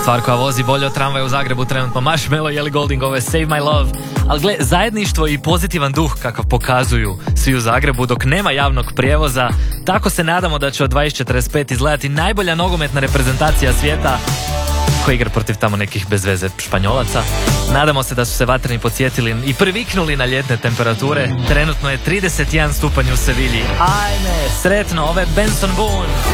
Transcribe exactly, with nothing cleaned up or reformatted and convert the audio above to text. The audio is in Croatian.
stvar koja vozi bolje od tramvaja u Zagrebu trenutno. Marshmello i Ellie Goulding, ovo je Save My Love. Ali gle, zajedništvo i pozitivan duh kakav pokazuju svi u Zagrebu dok nema javnog prijevoza, tako se nadamo da će od dvadeset četrdeset pet izgledati najbolja nogometna reprezentacija svijeta koji igra protiv tamo nekih bezveze Španjolaca. Nadamo se da su se vatreni podsjetili i priviknuli na ljetne temperature. Trenutno je trideset jedan stupanj u Sevilji. Ajme, sretno, ovo je Benson Boone.